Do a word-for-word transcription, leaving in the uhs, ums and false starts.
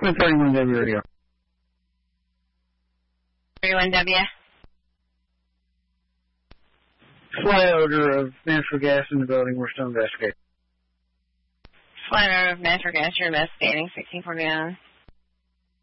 thirty-one W radio. thirty-one W. Slight odor of natural gas in the building. We're still investigating. Slight odor of natural gas. You're investigating. sixteen forty-nine.